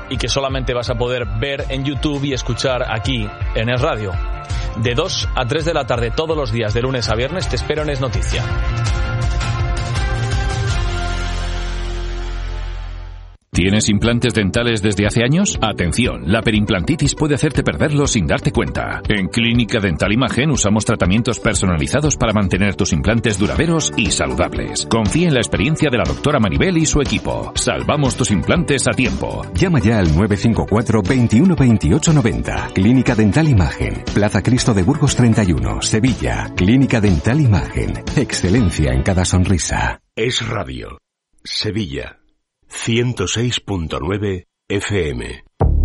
y que solamente vas a poder ver en YouTube y escuchar aquí en Es Radio. De 2 a 3 de la tarde todos los días, de lunes a viernes, te espero en Es Noticia. ¿Tienes implantes dentales desde hace años? Atención, la perimplantitis puede hacerte perderlos sin darte cuenta. En Clínica Dental Imagen usamos tratamientos personalizados para mantener tus implantes duraderos y saludables. Confía en la experiencia de la doctora Maribel y su equipo. Salvamos tus implantes a tiempo. Llama ya al 954 21 28 90. Clínica Dental Imagen. Plaza Cristo de Burgos 31, Sevilla. Clínica Dental Imagen. Excelencia en cada sonrisa. Es Radio. Sevilla. 106.9 FM.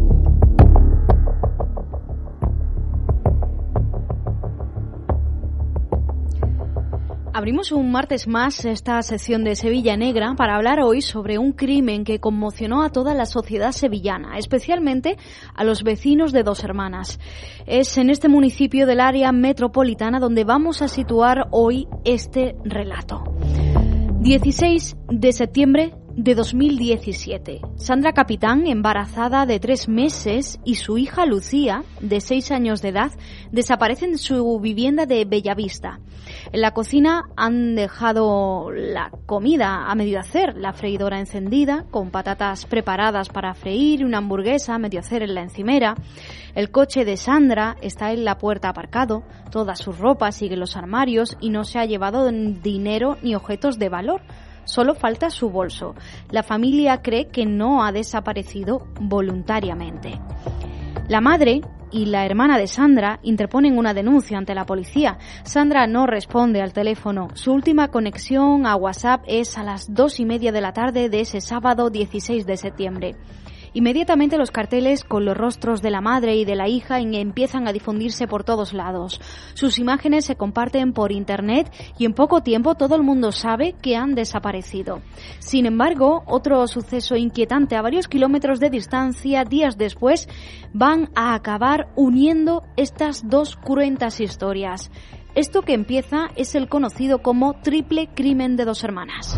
Abrimos un martes más esta sección de Sevilla Negra para hablar hoy sobre un crimen que conmocionó a toda la sociedad sevillana, especialmente a los vecinos de Dos Hermanas. Es en este municipio del área metropolitana donde vamos a situar hoy este relato. 16 de septiembre de 2017. Sandra Capitán, embarazada de 3 meses, y su hija Lucía, de 6 años de edad, desaparecen de su vivienda de Bellavista. En la cocina han dejado la comida a medio hacer, la freidora encendida, con patatas preparadas para freír, una hamburguesa a medio hacer en la encimera. El coche de Sandra está en la puerta aparcado, todas sus ropas siguen en los armarios y no se ha llevado dinero ni objetos de valor. Solo falta su bolso. La familia cree que no ha desaparecido voluntariamente. La madre y la hermana de Sandra interponen una denuncia ante la policía. Sandra no responde al teléfono. Su última conexión a WhatsApp es a las 2:30 de la tarde de ese sábado 16 de septiembre. Inmediatamente los carteles con los rostros de la madre y de la hija empiezan a difundirse por todos lados. Sus imágenes se comparten por internet y en poco tiempo todo el mundo sabe que han desaparecido. Sin embargo, otro suceso inquietante a varios kilómetros de distancia, días después, van a acabar uniendo estas dos cruentas historias. Esto que empieza es el conocido como triple crimen de Dos Hermanas.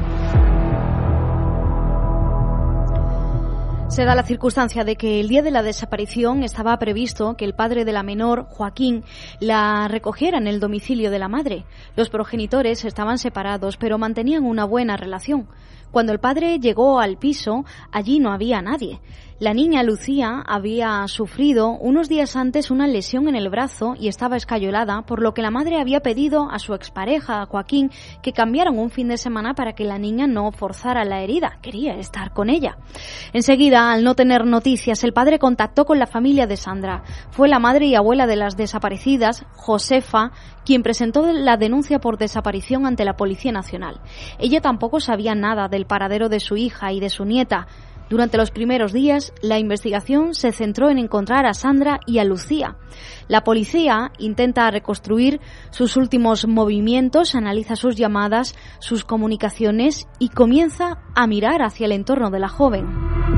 Se da la circunstancia de que el día de la desaparición estaba previsto que el padre de la menor, Joaquín, la recogiera en el domicilio de la madre. Los progenitores estaban separados, pero mantenían una buena relación. Cuando el padre llegó al piso, allí no había nadie. La niña Lucía había sufrido unos días antes una lesión en el brazo y estaba escayolada, por lo que la madre había pedido a su expareja, a Joaquín, que cambiaran un fin de semana para que la niña no forzara la herida. Quería estar con ella. Enseguida, al no tener noticias, el padre contactó con la familia de Sandra. Fue la madre y abuela de las desaparecidas, Josefa, quien presentó la denuncia por desaparición ante la Policía Nacional. Ella tampoco sabía nada del paradero de su hija y de su nieta. Durante los primeros días, la investigación se centró en encontrar a Sandra y a Lucía. La policía intenta reconstruir sus últimos movimientos, analiza sus llamadas, sus comunicaciones y comienza a mirar hacia el entorno de la joven.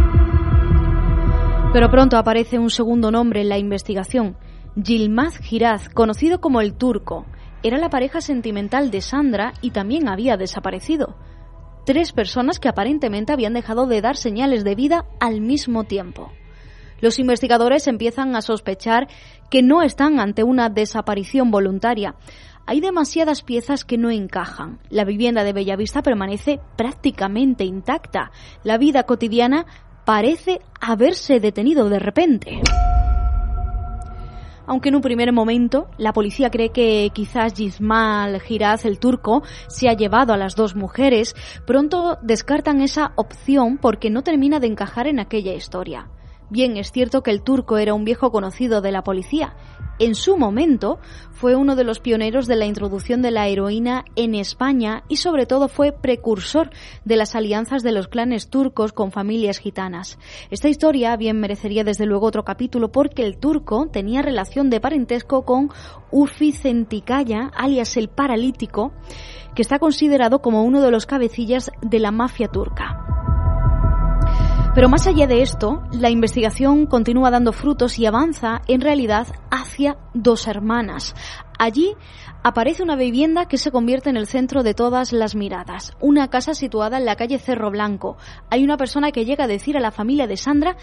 Pero pronto aparece un segundo nombre en la investigación: Yilmaz Giraz, conocido como el Turco. Era la pareja sentimental de Sandra y también había desaparecido. 3 personas que aparentemente habían dejado de dar señales de vida al mismo tiempo. Los investigadores empiezan a sospechar que no están ante una desaparición voluntaria. Hay demasiadas piezas que no encajan. La vivienda de Bellavista permanece prácticamente intacta. La vida cotidiana parece haberse detenido de repente. Aunque en un primer momento la policía cree que quizás Yilmaz Giraz, el turco, se ha llevado a las 2 mujeres, pronto descartan esa opción porque no termina de encajar en aquella historia. Bien, es cierto que el turco era un viejo conocido de la policía. En su momento fue uno de los pioneros de la introducción de la heroína en España y sobre todo fue precursor de las alianzas de los clanes turcos con familias gitanas. Esta historia bien merecería desde luego otro capítulo porque el turco tenía relación de parentesco con Urfi Zenticaya, alias el Paralítico, que está considerado como uno de los cabecillas de la mafia turca. Pero más allá de esto, la investigación continúa dando frutos y avanza en realidad hacia Dos Hermanas. Allí aparece una vivienda que se convierte en el centro de todas las miradas. Una casa situada en la calle Cerro Blanco. Hay una persona que llega a decir a la familia de Sandra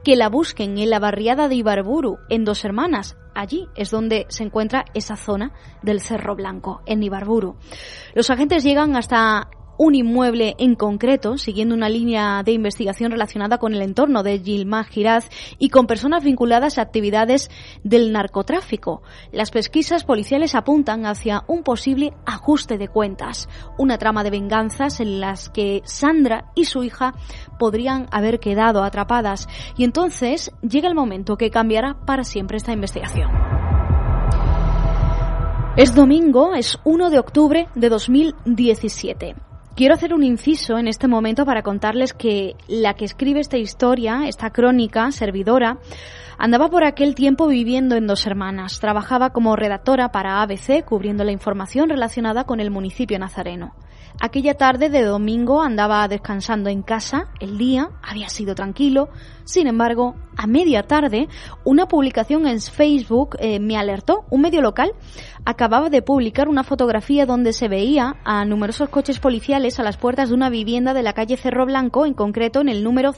que la busquen en la barriada de Ibarburu, en Dos Hermanas. Allí es donde se encuentra esa zona del Cerro Blanco, en Ibarburu. Los agentes llegan hasta un inmueble en concreto, siguiendo una línea de investigación relacionada con el entorno de Yilmaz Giraz y con personas vinculadas a actividades del narcotráfico. Las pesquisas policiales apuntan hacia un posible ajuste de cuentas, una trama de venganzas en las que Sandra y su hija podrían haber quedado atrapadas. Y entonces llega el momento que cambiará para siempre esta investigación. Es domingo, es 1 de octubre de 2017. Quiero hacer un inciso en este momento para contarles que la que escribe esta historia, esta crónica, servidora, andaba por aquel tiempo viviendo en Dos Hermanas. Trabajaba como redactora para ABC, cubriendo la información relacionada con el municipio nazareno. Aquella tarde de domingo andaba descansando en casa, el día había sido tranquilo. Sin embargo, a media tarde, una publicación en Facebook me alertó. Un medio local acababa de publicar una fotografía donde se veía a numerosos coches policiales a las puertas de una vivienda de la calle Cerro Blanco, en concreto en el número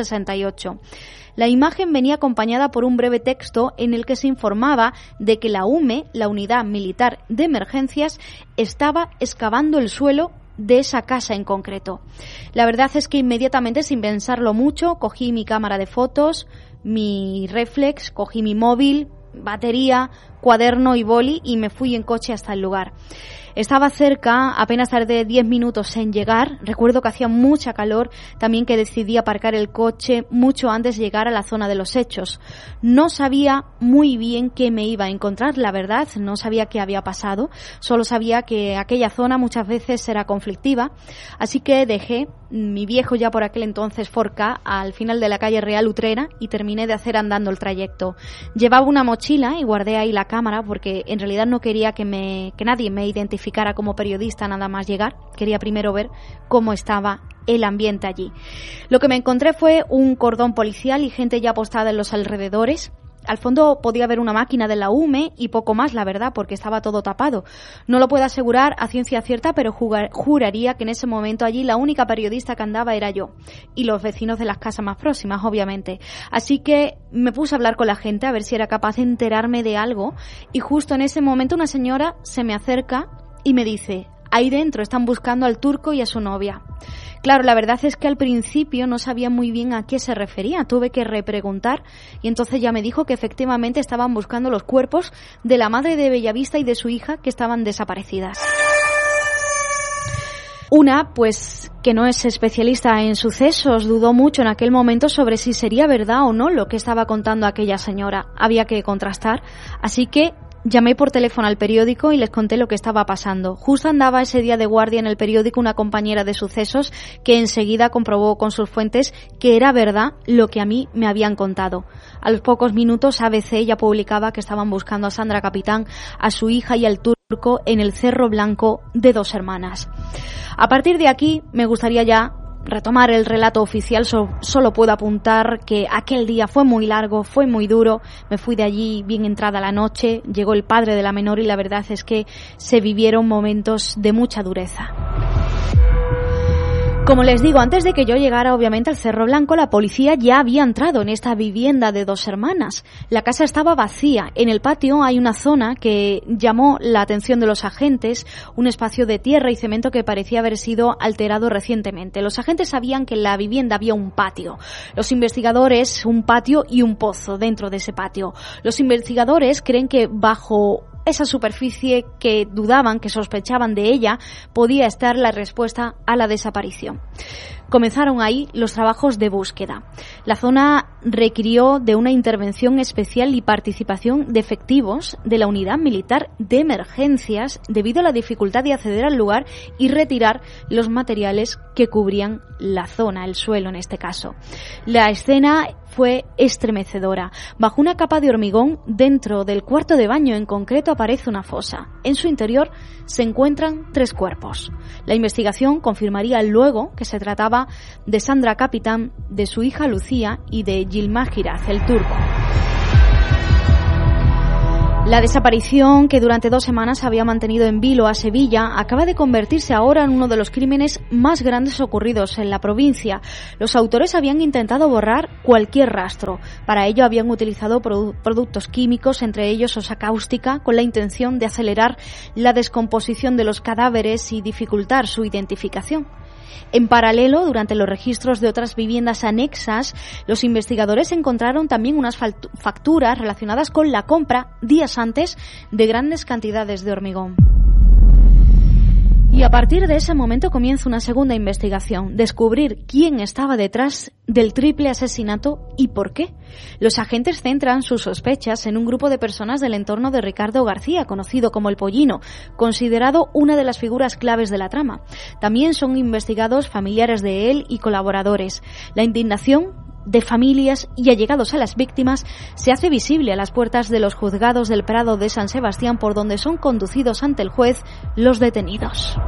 168. La imagen venía acompañada por un breve texto en el que se informaba de que la UME, la Unidad Militar de Emergencias, estaba excavando el suelo de esa casa en concreto. La verdad es que inmediatamente, sin pensarlo mucho, cogí mi cámara de fotos, mi reflex, cogí mi móvil, batería, cuaderno y boli y me fui en coche hasta el lugar. Estaba cerca, apenas tardé 10 minutos en llegar. Recuerdo que hacía mucha calor, también que decidí aparcar el coche mucho antes de llegar a la zona de los hechos. No sabía muy bien qué me iba a encontrar, la verdad, no sabía qué había pasado, solo sabía que aquella zona muchas veces era conflictiva, así que dejé mi viejo ya por aquel entonces Ford Ka al final de la calle Real Utrera y terminé de hacer andando el trayecto. Llevaba una mochila y guardé ahí la cámara porque en realidad no quería que nadie me identificara como periodista nada más llegar. Quería primero ver cómo estaba el ambiente allí. Lo que me encontré fue un cordón policial y gente ya apostada en los alrededores. Al fondo podía ver una máquina de la UME y poco más, la verdad, porque estaba todo tapado. No lo puedo asegurar a ciencia cierta, pero juraría que en ese momento allí la única periodista que andaba era yo. Y los vecinos de las casas más próximas, obviamente. Así que me puse a hablar con la gente a ver si era capaz de enterarme de algo. Y justo en ese momento una señora se me acerca y me dice: ahí dentro están buscando al turco y a su novia. Claro, la verdad es que al principio no sabía muy bien a qué se refería, tuve que repreguntar y entonces ya me dijo que efectivamente estaban buscando los cuerpos de la madre de Bellavista y de su hija que estaban desaparecidas. Una, pues, que no es especialista en sucesos, dudó mucho en aquel momento sobre si sería verdad o no lo que estaba contando aquella señora. Había que contrastar, así que llamé por teléfono al periódico y les conté lo que estaba pasando. Justo andaba ese día de guardia en el periódico una compañera de sucesos que enseguida comprobó con sus fuentes que era verdad lo que a mí me habían contado. A los pocos minutos ABC ya publicaba que estaban buscando a Sandra Capitán, a su hija y al turco en el Cerro Blanco de Dos Hermanas. A partir de aquí me gustaría ya retomar el relato oficial. Solo puedo apuntar que aquel día fue muy largo, fue muy duro. Me fui de allí bien entrada la noche, llegó el padre de la menor y la verdad es que se vivieron momentos de mucha dureza. Como les digo, antes de que yo llegara obviamente al Cerro Blanco, la policía ya había entrado en esta vivienda de Dos Hermanas. La casa estaba vacía. En el patio hay una zona que llamó la atención de los agentes, un espacio de tierra y cemento que parecía haber sido alterado recientemente. Los agentes sabían que en la vivienda había un patio. Los investigadores, un patio y un pozo dentro de ese patio. Los investigadores creen que bajo esa superficie que dudaban, que sospechaban de ella, podía estar la respuesta a la desaparición. Comenzaron ahí los trabajos de búsqueda. La zona requirió de una intervención especial y participación de efectivos de la Unidad Militar de Emergencias debido a la dificultad de acceder al lugar y retirar los materiales que cubrían la zona, el suelo en este caso. La escena fue estremecedora. Bajo una capa de hormigón, dentro del cuarto de baño en concreto, aparece una fosa. En su interior se encuentran 3 cuerpos. La investigación confirmaría luego que se trataba de Sandra Capitán, de su hija Lucía y de Yilmaz Giraz, el turco. La desaparición, que durante 2 semanas había mantenido en vilo a Sevilla, acaba de convertirse ahora en uno de los crímenes más grandes ocurridos en la provincia. Los autores habían intentado borrar cualquier rastro. Para ello habían utilizado productos químicos, entre ellos osa cáustica, con la intención de acelerar la descomposición de los cadáveres y dificultar su identificación. En paralelo, durante los registros de otras viviendas anexas, los investigadores encontraron también unas facturas relacionadas con la compra, días antes, de grandes cantidades de hormigón. Y a partir de ese momento comienza una segunda investigación, descubrir quién estaba detrás del triple asesinato y por qué. Los agentes centran sus sospechas en un grupo de personas del entorno de Ricardo García, conocido como el Pollino, considerado una de las figuras claves de la trama. También son investigados familiares de él y colaboradores. La indignación de familias y allegados a las víctimas se hace visible a las puertas de los juzgados del Prado de San Sebastián, por donde son conducidos ante el juez los detenidos.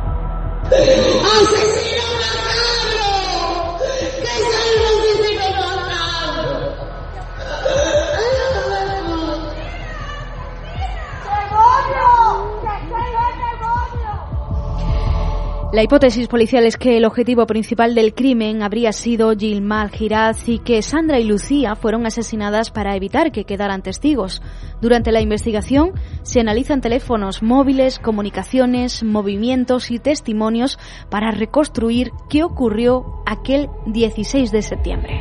La hipótesis policial es que el objetivo principal del crimen habría sido Gilmar Giraz y que Sandra y Lucía fueron asesinadas para evitar que quedaran testigos. Durante la investigación se analizan teléfonos móviles, comunicaciones, movimientos y testimonios para reconstruir qué ocurrió aquel 16 de septiembre.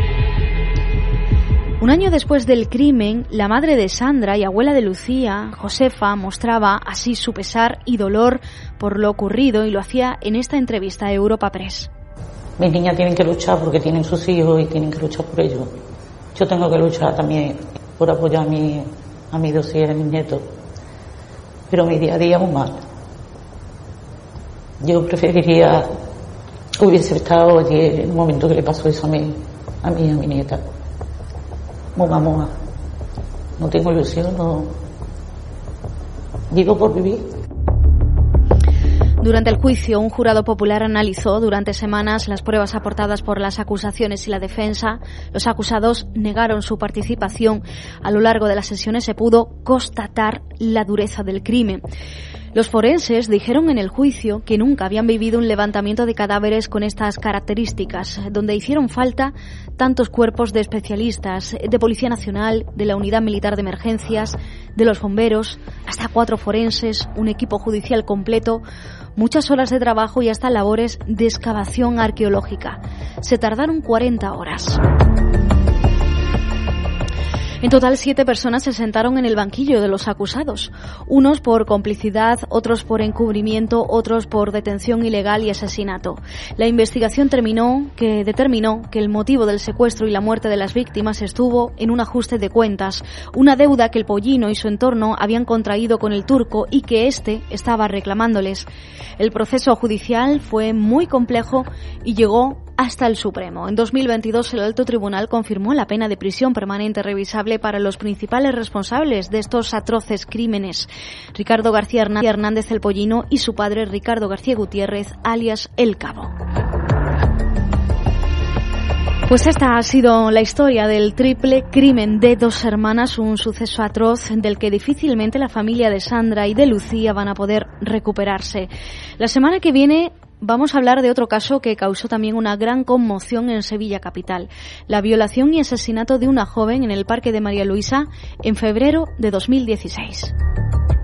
Un año después del crimen, la madre de Sandra y abuela de Lucía, Josefa, mostraba así su pesar y dolor por lo ocurrido y lo hacía en esta entrevista a Europa Press. Mis niñas tienen que luchar porque tienen sus hijos y tienen que luchar por ellos. Yo tengo que luchar también por apoyar a mis 2 hijas y a mis nietos. Pero mi día a día es muy mal. Yo preferiría que hubiese estado allí en el momento que le pasó eso a mi nieta. Mamá, no tengo ilusión, no. Vivo por vivir. Durante el juicio, un jurado popular analizó durante semanas las pruebas aportadas por las acusaciones y la defensa. Los acusados negaron su participación. A lo largo de las sesiones se pudo constatar la dureza del crimen. Los forenses dijeron en el juicio que nunca habían vivido un levantamiento de cadáveres con estas características, donde hicieron falta tantos cuerpos de especialistas, de Policía Nacional, de la Unidad Militar de Emergencias, de los bomberos, hasta 4 forenses, un equipo judicial completo, muchas horas de trabajo y hasta labores de excavación arqueológica. Se tardaron 40 horas. En total, 7 personas se sentaron en el banquillo de los acusados, unos por complicidad, otros por encubrimiento, otros por detención ilegal y asesinato. La investigación determinó que el motivo del secuestro y la muerte de las víctimas estuvo en un ajuste de cuentas, una deuda que el Pollino y su entorno habían contraído con el turco y que éste estaba reclamándoles. El proceso judicial fue muy complejo y llegó hasta el Supremo. En 2022 el Alto Tribunal confirmó la pena de prisión permanente revisable para los principales responsables de estos atroces crímenes, Ricardo García Hernández el Pollino y su padre Ricardo García Gutiérrez, alias El Cabo. Pues esta ha sido la historia del triple crimen de 2 hermanas, un suceso atroz del que difícilmente la familia de Sandra y de Lucía van a poder recuperarse. La semana que viene vamos a hablar de otro caso que causó también una gran conmoción en Sevilla capital, la violación y asesinato de una joven en el Parque de María Luisa en febrero de 2016.